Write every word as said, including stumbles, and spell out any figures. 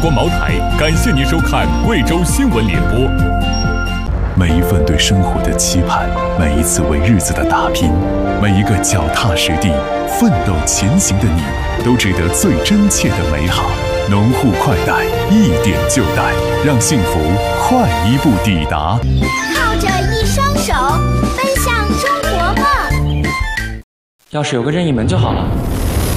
国茅台感谢您收看贵州新闻联播。 每一份对生活的期盼，每一次为日子的打拼，每一个脚踏实地、奋斗前行的你，都值得最真切的美好。农户快贷，一点就贷，让幸福快一步抵达。 靠着一双手，奔向中国梦。 要是有个任意门就好了。